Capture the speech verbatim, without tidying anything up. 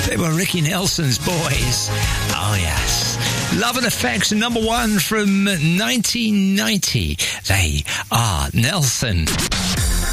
They were Ricky Nelson's Boys. Oh, yes. Love and Effects, number one from nineteen ninety. They are Nelson.